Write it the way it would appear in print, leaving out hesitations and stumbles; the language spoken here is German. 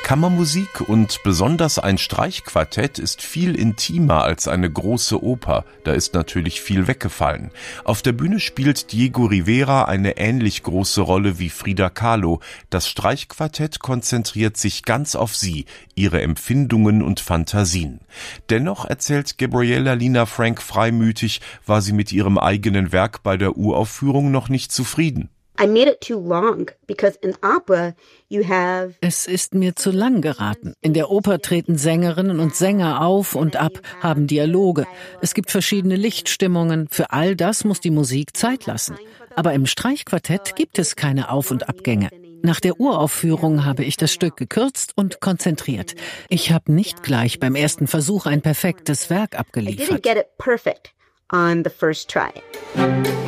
Kammermusik und besonders ein Streichquartett ist viel intimer als eine große Oper. Da ist natürlich viel weggefallen. Auf der Bühne spielt Diego Rivera eine ähnlich große Rolle wie Frida Kahlo. Das Streichquartett konzentriert sich ganz auf sie, ihre Empfindungen und Fantasien. Dennoch, erzählt Gabriella Lina Frank freimütig, war sie mit ihrem eigenen Werk bei der Uraufführung noch nicht zufrieden. Es ist mir zu lang geraten. In der Oper treten Sängerinnen und Sänger auf und ab, haben Dialoge. Es gibt verschiedene Lichtstimmungen. Für all das muss die Musik Zeit lassen. Aber im Streichquartett gibt es keine Auf- und Abgänge. Nach der Uraufführung habe ich das Stück gekürzt und konzentriert. Ich habe nicht gleich beim ersten Versuch ein perfektes Werk abgeliefert.